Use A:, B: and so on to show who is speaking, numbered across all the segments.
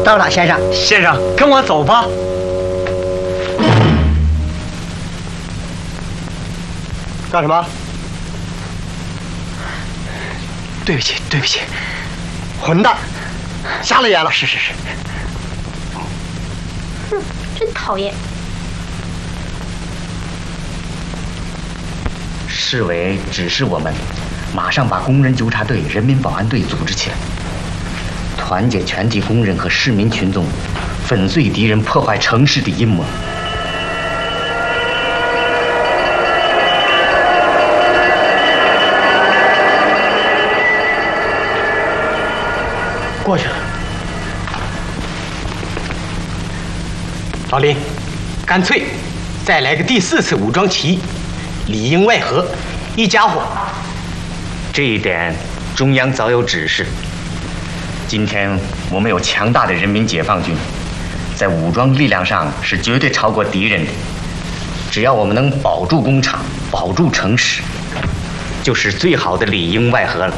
A: 到了，先生。
B: 先生，跟我走吧。
C: 干什么？
B: 对不起，对不起。
C: 混蛋，瞎了眼了。
B: 是。
D: 真讨厌。
E: 市委指示我们，马上把工人纠察队、人民保安队组织起来，团结全体工人和市民群众，粉碎敌人破坏城市的阴谋。
B: 过去了。老林，干脆再来个第4次武装起义，里应外合，一家伙。
E: 这一点中央早有指示。今天我们有强大的人民解放军，在武装力量上是绝对超过敌人的。只要我们能保住工厂，保住城市，就是最好的里应外合了。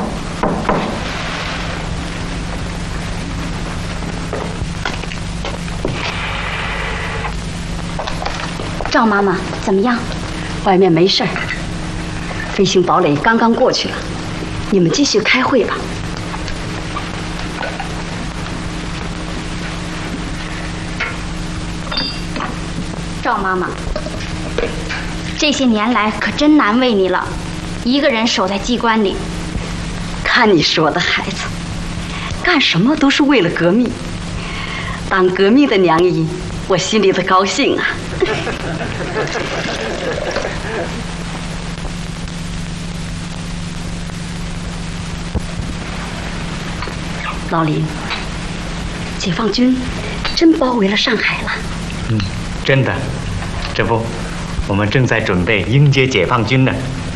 D: 赵妈妈怎么样？
F: 外面没事儿，飞行堡垒刚刚过去了，你们继续开会吧。
D: 赵妈妈，这些年来可真难为你了，一个人守在机关里。
F: 看你说的，孩子，干什么都是为了革命。当革命的娘姨，我心里的高兴啊。老林，解放军真包围了上海了。
E: 真的，这不，我们正在准备迎接解放军呢。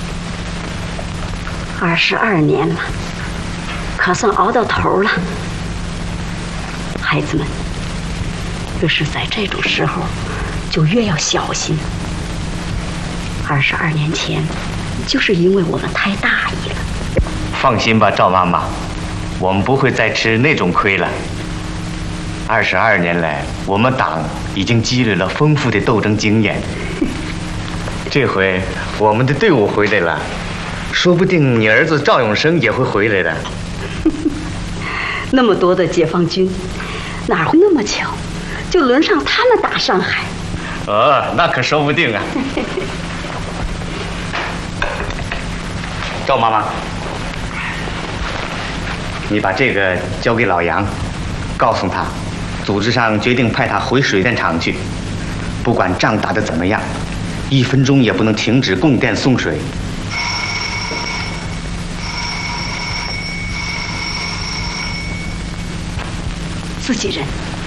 F: 22年了，可算熬到头了。孩子们，越是在这种时候，就越要小心。22年前，就是因为我们太大意了。
E: 放心吧，赵妈妈，我们不会再吃那种亏了。22年来，我们党已经积累了丰富的斗争经验。这回我们的队伍回来了，说不定你儿子赵永生也会回来的。
F: 那么多的解放军，哪会那么巧，就轮上他们打上海？
E: 那可说不定啊。赵妈妈，你把这个交给老杨，告诉他，组织上决定派他回水电厂去，不管仗打得怎么样，1分钟也不能停止供电送水。
F: 自己人。